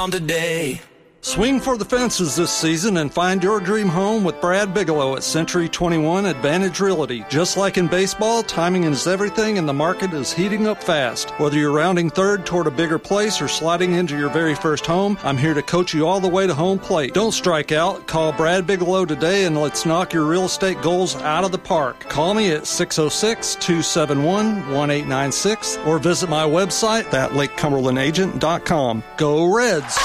town today. Swing for the fences this season and find your dream home with Brad Bigelow at Century 21 Advantage Realty. Just like in baseball, timing is everything and the market is heating up fast. Whether you're rounding third toward a bigger place or sliding into your very first home, I'm here to coach you all the way to home plate. Don't strike out. Call Brad Bigelow today and let's knock your real estate goals out of the park. Call me at 606-271-1896 or visit my website at LakeCumberlandAgent.com. Go Reds!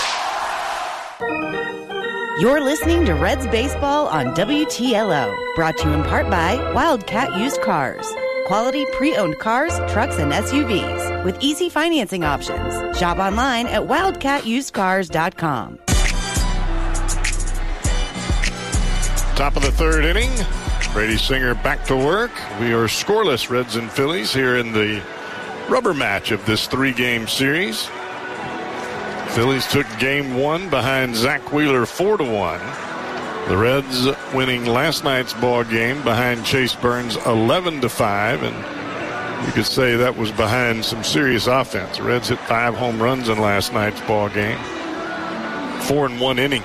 You're listening to Reds Baseball on WTLO, brought to you in part by Wildcat Used Cars. Quality pre-owned cars, trucks, and SUVs with easy financing options. Shop online at wildcatusedcars.com. Top of the third inning. Brady Singer back to work. We are scoreless, Reds and Phillies, here in the rubber match of this three-game series. Phillies took game one behind Zach Wheeler 4-1. The Reds winning last night's ball game behind Chase Burns 11-5, and you could say that was behind some serious offense. The Reds hit 5 home runs in last night's ball game. 4 in 1 inning.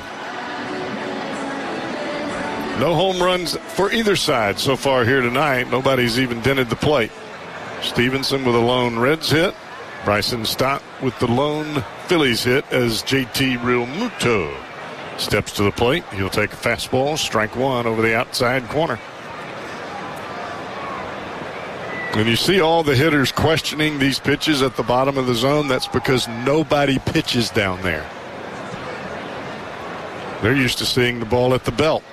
No home runs for either side so far here tonight. Nobody's even dented the plate. Stevenson with a lone Reds hit. Bryson Stott with the lone Phillies hit as JT Realmuto steps to the plate. He'll take a fastball, strike one over the outside corner. When you see all the hitters questioning these pitches at the bottom of the zone, that's because nobody pitches down there. They're used to seeing the ball at the belt.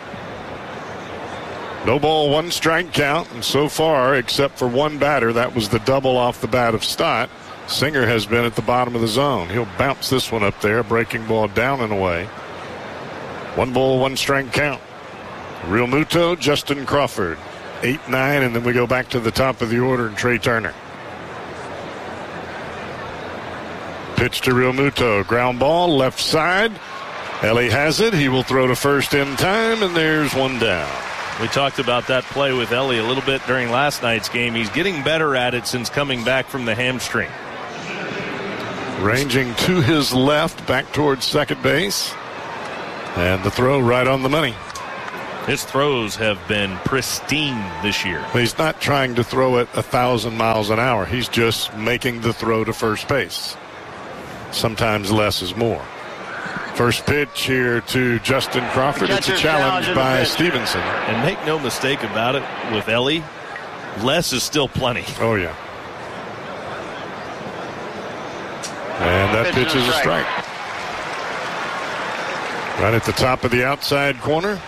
No ball, 1 strike count, and so far, except for one batter, that was the double off the bat of Stott. Singer has been at the bottom of the zone. He'll bounce this one up there, breaking ball down and away. 1 ball, 1 strike count. Realmuto, Justin Crawford, 8-9, and then we go back to the top of the order and Trey Turner. Pitch to Realmuto, ground ball, left side. Ellie has it. He will throw to first in time, and there's one down. We talked about that play with Ellie a little bit during last night's game. He's getting better at it since coming back from the hamstring. Ranging to his left, back towards second base. And the throw right on the money. His throws have been pristine this year. He's not trying to throw it 1,000 miles an hour. He's just making the throw to first base. Sometimes less is more. First pitch here to Justin Crawford. It's a challenge by Stevenson. And make no mistake about it, with Ellie, less is still plenty. Oh, yeah. And that pitch is a strike. Right at the top of the outside corner.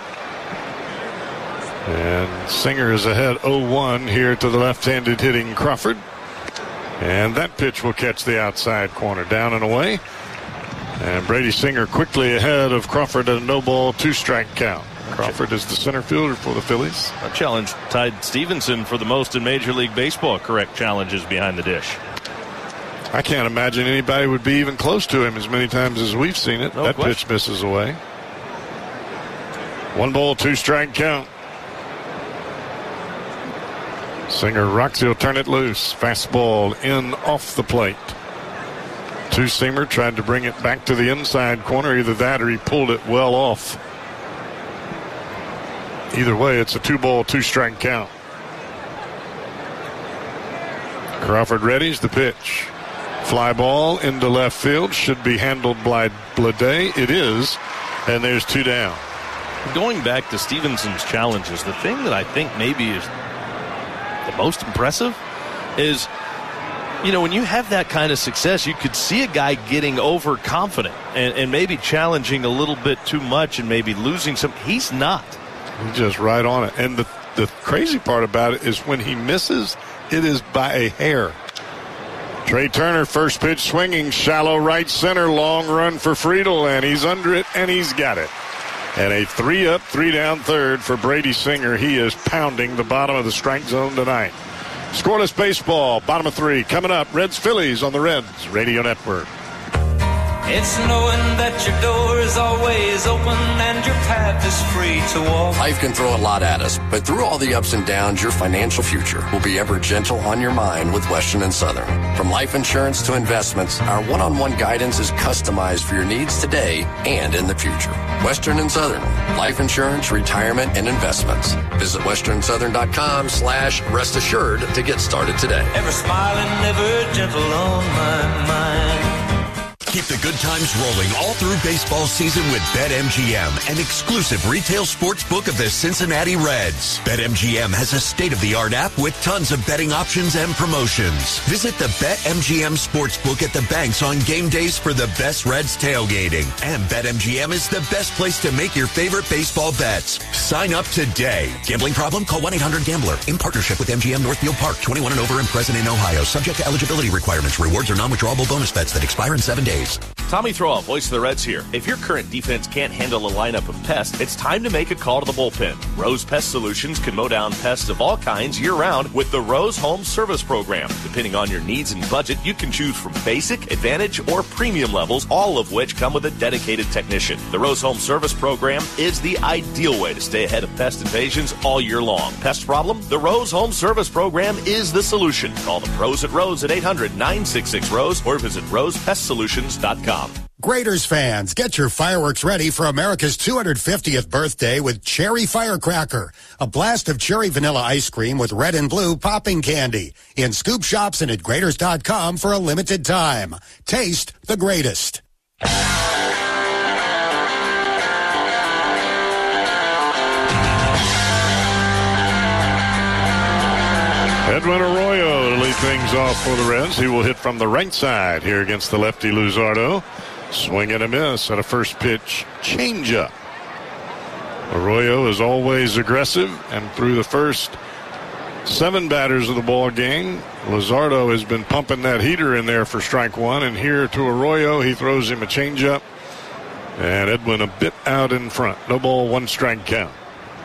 And Singer is ahead 0-1 here to the left-handed hitting Crawford. And that pitch will catch the outside corner, down and away. And Brady Singer quickly ahead of Crawford at a no-ball, 2-strike count. Crawford is the center fielder for the Phillies. That challenge tied Stevenson for the most in Major League Baseball correct challenges behind the dish. I can't imagine anybody would be even close to him as many times as we've seen it. That pitch misses away. 1 ball, 2-strike count. Singer rocks, he'll turn it loose. Fastball in off the plate. Two-seamer tried to bring it back to the inside corner. Either that or he pulled it well off. Either way, it's a 2-ball, 2-strike count. Crawford readies the pitch. Fly ball into left field. Should be handled by Blade. It is. And there's 2 down. Going back to Stevenson's challenges, the thing that I think maybe is the most impressive is, you know, when you have that kind of success, you could see a guy getting overconfident and maybe challenging a little bit too much and maybe losing some. He's not. He's just right on it. And the crazy part about it is when he misses, it is by a hair. Trey Turner, first pitch swinging, shallow right center, long run for Friedel, and he's under it, and he's got it. And a 3-up, 3-down third for Brady Singer. He is pounding the bottom of the strike zone tonight. Scoreless baseball, bottom of 3. Coming up, Reds Phillies on the Reds Radio Network. It's knowing that your door is always open and your path is free to walk. Life can throw a lot at us, but through all the ups and downs, your financial future will be ever gentle on your mind with Western and Southern. From life insurance to investments, our one-on-one guidance is customized for your needs today and in the future. Western and Southern, life insurance, retirement, and investments. Visit westernsouthern.com/rest assured to get started today. Ever smiling, ever gentle on my mind. Keep the good times rolling all through baseball season with BetMGM, an exclusive retail sports book of the Cincinnati Reds. BetMGM has a state-of-the-art app with tons of betting options and promotions. Visit the BetMGM Sportsbook at the banks on game days for the best Reds tailgating. And BetMGM is the best place to make your favorite baseball bets. Sign up today. Gambling problem? Call 1-800-GAMBLER. In partnership with MGM Northfield Park. 21 and over and present in Ohio. Subject to eligibility requirements. Rewards are non-withdrawable bonus bets that expire in 7 days. Tommy Throwoff, voice of the Reds here. If your current defense can't handle a lineup of pests, it's time to make a call to the bullpen. Rose Pest Solutions can mow down pests of all kinds year-round with the Rose Home Service Program. Depending on your needs and budget, you can choose from basic, advantage, or premium levels, all of which come with a dedicated technician. The Rose Home Service Program is the ideal way to stay ahead of pest invasions all year long. Pest problem? The Rose Home Service Program is the solution. Call the pros at Rose at 800-966-ROSE or visit rosepestsolutions.com. Graders fans, get your fireworks ready for America's 250th birthday with Cherry Firecracker, a blast of cherry vanilla ice cream with red and blue popping candy in scoop shops and at Graders.com for a limited time. Taste the greatest. Edwin Arroyo to lead things off for the Reds. He will hit from the right side here against the lefty Luzardo. Swing and a miss at a first pitch changeup. Arroyo is always aggressive, and through the first 7 batters of the ball game, Luzardo has been pumping that heater in there for strike one, and here to Arroyo, he throws him a changeup, and Edwin a bit out in front. No ball, 1 strike count.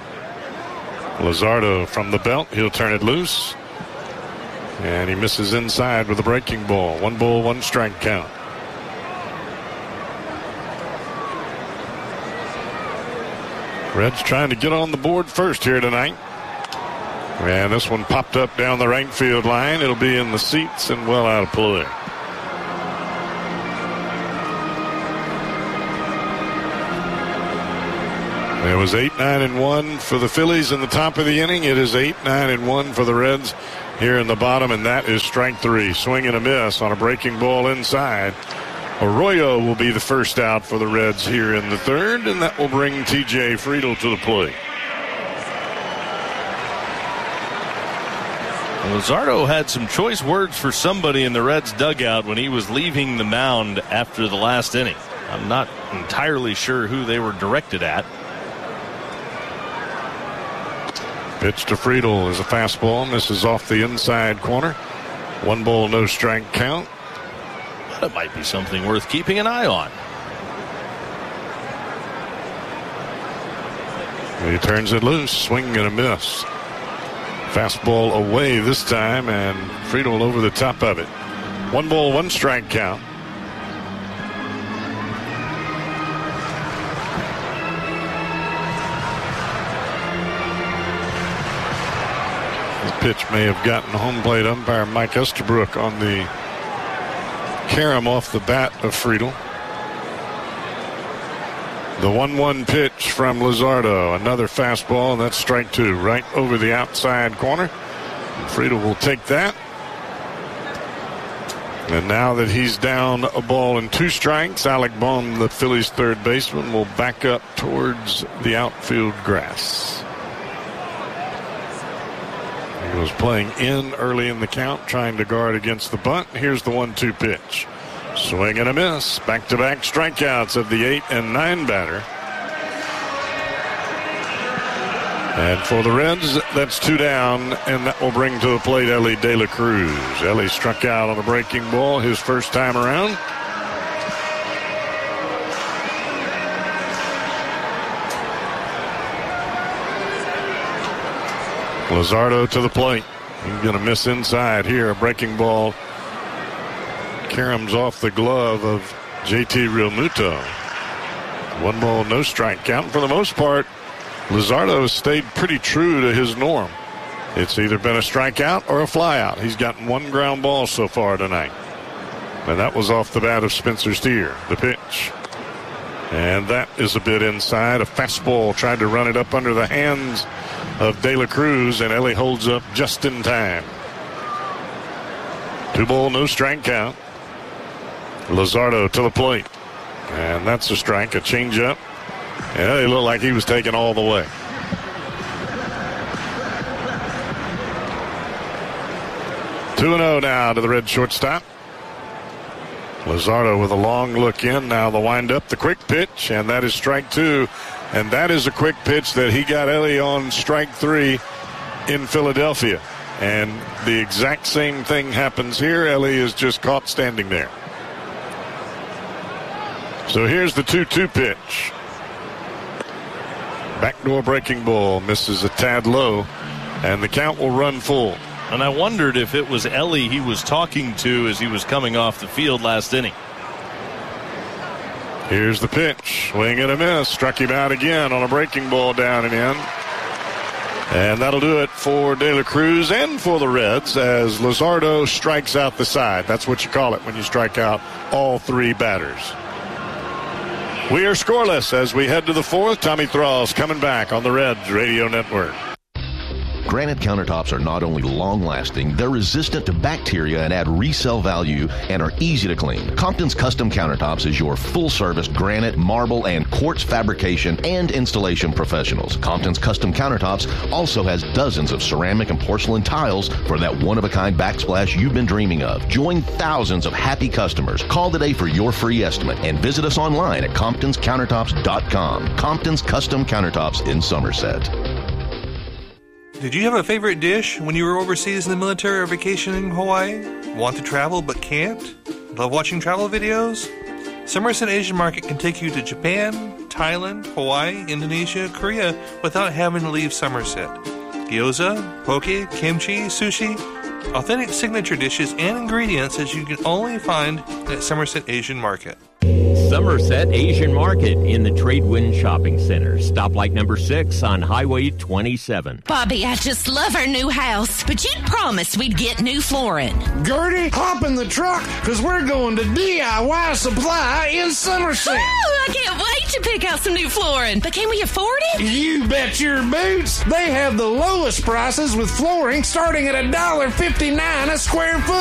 Luzardo from the belt, he'll turn it loose. And he misses inside with a breaking ball. 1 ball, 1 strike count. Reds trying to get on the board first here tonight. And this one popped up down the right field line. It'll be in the seats and well out of play. It was 8-9-1 for the Phillies in the top of the inning. It is 8-9-1 for the Reds here in the bottom, and that is strike 3. Swing and a miss on a breaking ball inside. Arroyo will be the first out for the Reds here in the third, and that will bring T.J. Friedl to the plate. Luzardo had some choice words for somebody in the Reds dugout when he was leaving the mound after the last inning. I'm not entirely sure who they were directed at. Pitch to Friedl is a fastball. Misses off the inside corner. 1 ball, no strike count. That might be something worth keeping an eye on. He turns it loose. Swing and a miss. Fastball away this time, and Friedl over the top of it. 1 ball, 1 strike count. Pitch may have gotten home plate umpire Mike Estabrook on the carom off the bat of Friedl. The 1-1 pitch from Luzardo. Another fastball, and that's strike 2 right over the outside corner. Friedl will take that. And now that he's down a ball and 2 strikes, Alec Bohm, the Phillies' third baseman, will back up towards the outfield grass. He was playing in early in the count, trying to guard against the bunt. Here's the 1-2 pitch. Swing and a miss. Back-to-back strikeouts of the 8 and 9 batter. And for the Reds, that's 2 down, and that will bring to the plate Elly De La Cruz. Elly struck out on a breaking ball his first time around. Luzardo to the plate. He's going to miss inside here. A breaking ball caroms off the glove of JT Realmuto. 1 ball, no strike count. For the most part, Luzardo has stayed pretty true to his norm. It's either been a strikeout or a flyout. He's gotten 1 ground ball so far tonight. And that was off the bat of Spencer Steer. The pitch. And that is a bit inside. A fastball tried to run it up under the hands of De La Cruz, and Ellie holds up just in time. 2 ball, no strike count. Luzardo to the plate. And that's a strike, a changeup. And it looked like he was taken all the way. Two and 0 now to the Red shortstop. Luzardo with a long look in. Now the windup, the quick pitch, and that is strike 2. And that is a quick pitch that he got Ellie on strike 3 in Philadelphia. And the exact same thing happens here. Ellie is just caught standing there. So here's the 2-2 pitch. Backdoor breaking ball, misses a tad low, and the count will run full. And I wondered if it was Ellie he was talking to as he was coming off the field last inning. Here's the pitch. Swing and a miss. Struck him out again on a breaking ball down and in. And that'll do it for De La Cruz and for the Reds as Luzardo strikes out the side. That's what you call it when you strike out all 3 batters. We are scoreless as we head to the 4th. Tommy Thrall's coming back on the Reds Radio Network. Granite countertops are not only long-lasting, they're resistant to bacteria and add resale value and are easy to clean. Compton's Custom Countertops is your full-service granite, marble, and quartz fabrication and installation professionals. Compton's Custom Countertops also has dozens of ceramic and porcelain tiles for that one-of-a-kind backsplash you've been dreaming of. Join thousands of happy customers. Call today for your free estimate and visit us online at ComptonsCountertops.com. Compton's Custom Countertops in Somerset. Did you have a favorite dish when you were overseas in the military or vacationing in Hawaii? Want to travel but can't? Love watching travel videos? Somerset Asian Market can take you to Japan, Thailand, Hawaii, Indonesia, Korea without having to leave Somerset. Gyoza, poke, kimchi, sushi, authentic signature dishes and ingredients that you can only find at Somerset Asian Market. Somerset Asian Market in the Tradewind Shopping Center. Stoplight number 6 on Highway 27. Bobby, I just love our new house, but you promised we'd get new flooring. Gertie, hop in the truck, because we're going to DIY Supply in Somerset. Oh, I can't wait to pick out some new flooring. But can we afford it? You bet your boots. They have the lowest prices with flooring starting at $1.59 a square foot.